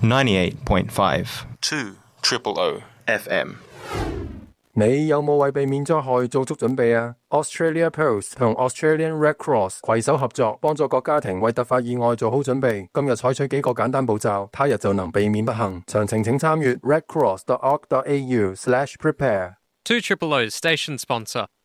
98.5 2 triple FM。 你有冇為避免災害做足準備啊？ Australia Post 同 Australian Red Cross 攜手合作，幫助各家庭為突發意外做好準備。今日採取幾個簡單步驟，他日就能避免不幸。詳情請參閱 redcross.org.au/prepare。 2 triple O's station sponsor.